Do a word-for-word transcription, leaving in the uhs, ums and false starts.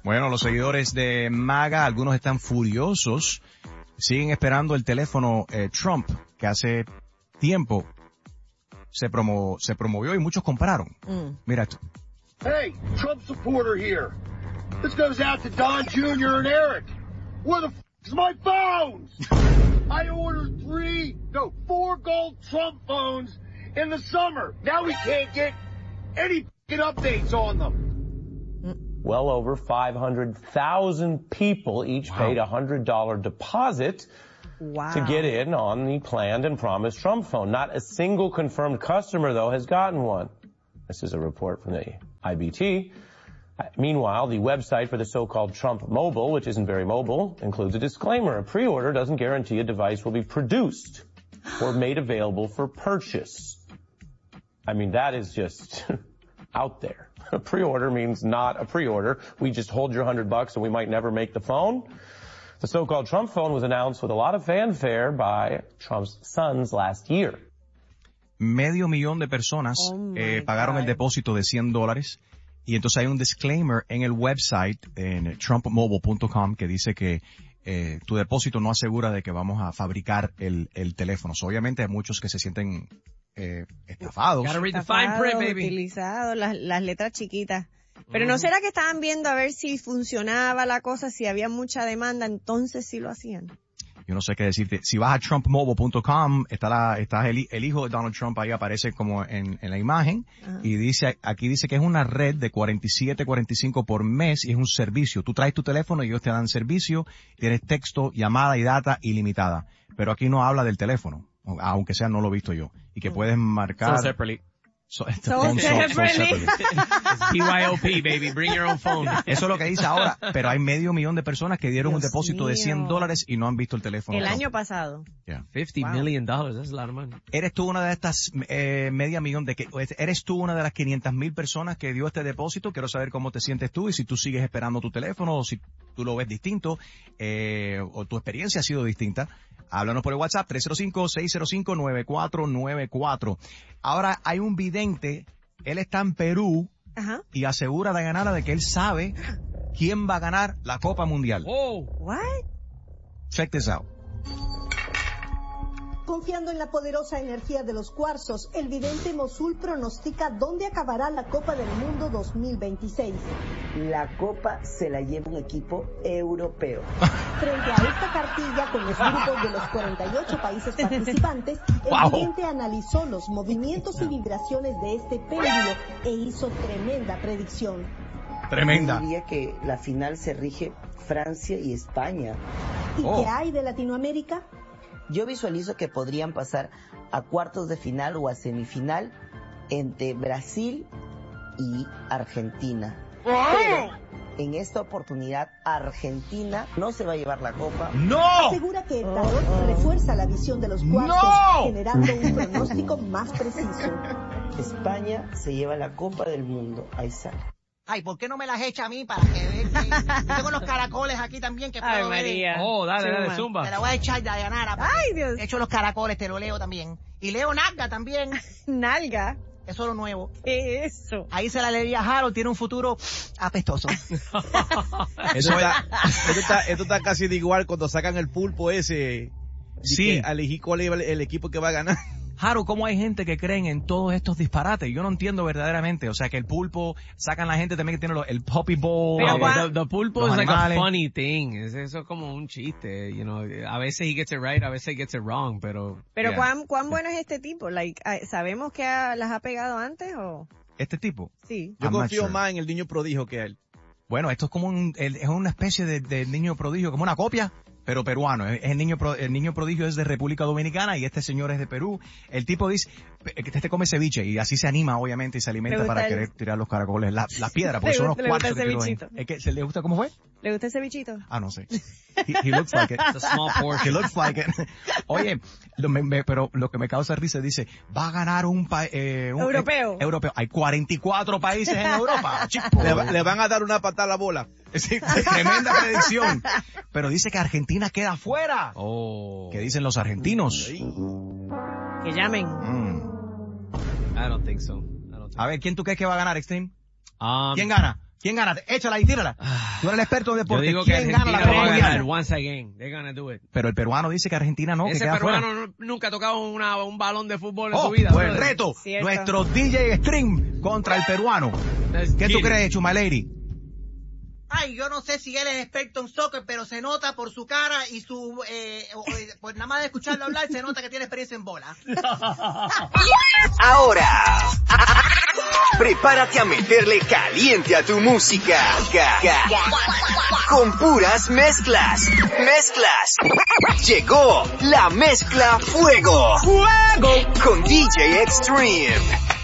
Bueno, los seguidores de MAGA, algunos están furiosos, siguen esperando el teléfono eh, Trump, que hace tiempo se, promo, se promovió y muchos compraron. Mm. Mira esto. Hey, Trump supporter here. This goes out to Don Junior and Eric. Where the f*** is my phones? I ordered three, no, four gold Trump phones in the summer. Now we can't get any f***ing updates on them. Well over five hundred thousand people each wow. paid a one hundred dollars deposit wow. to get in on the planned and promised Trump phone. Not a single confirmed customer, though, has gotten one. This is a report from the I B T. Meanwhile, the website for the so-called Trump Mobile, which isn't very mobile, includes a disclaimer. A pre-order doesn't guarantee a device will be produced or made available for purchase. I mean, that is just out there. A pre-order means not a pre-order. We just hold your hundred bucks and we might never make the phone. The so-called Trump phone was announced with a lot of fanfare by Trump's sons last year. Medio millón de personas oh eh, pagaron God. el depósito de cien dólares. Y entonces hay un disclaimer en el website, en trump mobile punto com, que dice que eh, tu depósito no asegura de que vamos a fabricar el, el teléfono. So, obviamente hay muchos que se sienten eh, estafados. Gotta read the fine print, baby. Utilizados, las, las letras chiquitas. Pero ¿no será que estaban viendo a ver si funcionaba la cosa, si había mucha demanda, entonces sí lo hacían? Yo no sé qué decirte. Si vas a trump mobile punto com, está, la, está el, el hijo de Donald Trump ahí, aparece como en, en la imagen. Uh-huh. Y dice, aquí dice que es una red de cuarenta y siete, cuarenta y cinco por mes y es un servicio. Tú traes tu teléfono y ellos te dan servicio, tienes texto, llamada y data ilimitada. Pero aquí no habla del teléfono, aunque sea no lo he visto yo. Y que uh-huh. puedes marcar... So separately. So, so, so, so separately. B Y O P, baby. Bring your own phone. Eso es lo que dice ahora. Pero hay medio millón de personas que dieron Dios un depósito mío. de cien dólares y no han visto el teléfono. El año pasado. Yeah. fifty wow. million dollars. That's a lot of money. ¿Eres tú una de estas eh, media millón de que, eres tú una de las quinientas mil personas que dio este depósito? Quiero saber cómo te sientes tú y si tú sigues esperando tu teléfono o si tú lo ves distinto, eh, o tu experiencia ha sido distinta. Háblanos por el WhatsApp tres cero cinco, seis cero cinco, nueve cuatro nueve cuatro. Ahora hay un vidente, él está en Perú. Ajá. Y asegura de ganar de que él sabe quién va a ganar la Copa Mundial. Oh, what? Check this out. Confiando en la poderosa energía de los cuarzos, el vidente Mosul pronostica dónde acabará la Copa del Mundo dos mil veintiséis. La Copa se la lleva un equipo europeo. Frente a esta cartilla con los grupos de los cuarenta y ocho países participantes, el wow. vidente analizó los movimientos y vibraciones de este péndulo e hizo tremenda predicción. Tremenda. Yo diría que la final se rige Francia y España. ¿Y oh. qué hay de Latinoamérica? Yo visualizo que podrían pasar a cuartos de final o a semifinal entre Brasil y Argentina. Pero en esta oportunidad Argentina no se va a llevar la copa. ¡No! Asegura que el tarot oh, oh. refuerza la visión de los cuartos, ¡no! generando un pronóstico más preciso. España se lleva la Copa del Mundo. Ahí sale. Ay, ¿por qué no me las echa a mí para que vean? Yo tengo los caracoles aquí también que puedo Ay, ver. María. Oh, dale, dale, zumba. Te la voy a echar, Dayanara. Ay, Dios. He hecho los caracoles, te lo leo también. Y leo nalga también. ¿Nalga? Eso es lo nuevo. ¿Qué es eso? Ahí se la leería a Harold, tiene un futuro apestoso. esto, está, esto, está, esto está casi de igual cuando sacan el pulpo ese. Sí. Que elegí cuál es el equipo que va a ganar. Jaro, ¿cómo hay gente que creen en todos estos disparates? Yo no entiendo verdaderamente. O sea, que el pulpo, sacan la gente también que tiene lo, el Puppy Bowl. Pero eh, the, the pulpo is like a funny thing. Es, eso es como un chiste, you know. A veces he gets it right, a veces he gets it wrong, pero... Pero yeah. ¿cuán, cuán bueno es este tipo? Like, ¿sabemos que ha, las ha pegado antes o...? ¿Este tipo? Sí. Yo I'm confío sure. más en el niño prodigio que él. Bueno, esto es como un, es una especie de, de niño prodigio, como una copia, pero peruano. Es el niño, el niño prodigio es de República Dominicana y este señor es de Perú. El tipo dice que este come ceviche y así se anima, obviamente, y se alimenta para el... querer tirar los caracoles, las la piedras, porque son unos cuartos que quedó en. ¿Es que, ¿se le gusta cómo fue? ¿Le gusta el cevichito? Ah, no sé. He, he looks like it. It's a small portion. He looks like it. Oye, lo, me, me, pero lo que me causa risa dice, va a ganar un país... Eh, europeo. Eh, europeo. Hay cuarenta y cuatro países en Europa. le, le van a dar una patada a la bola. Sí, tremenda predicción. Pero dice que Argentina queda fuera. Oh. ¿Qué dicen los argentinos? Que llamen. Mm. I don't think so. I don't think a ver, ¿quién tú crees que va a ganar, Extreme? Um, ¿Quién gana? ¿Quién gana? Échala y tírala. Tú eres el experto en deporte. Yo digo que ¿Quién Argentina gana la va a Copa ganar Mundial? once again. They're gonna do it. Pero el peruano dice que Argentina no, Ese que queda peruano fuera. no- nunca ha tocado una, un balón de fútbol en Oh, su vida. buen brother. reto. Cierto. Nuestro D J Extreme contra el peruano. Let's ¿Qué get tú it. crees, Chumalady? Ay, yo no sé si él es experto en soccer, pero se nota por su cara y su, eh, eh, pues nada más de escucharlo hablar, se nota que tiene experiencia en bola. Ahora, prepárate a meterle caliente a tu música. Con puras mezclas. Mezclas. Llegó la mezcla Fuego. Fuego. Con D J Extreme.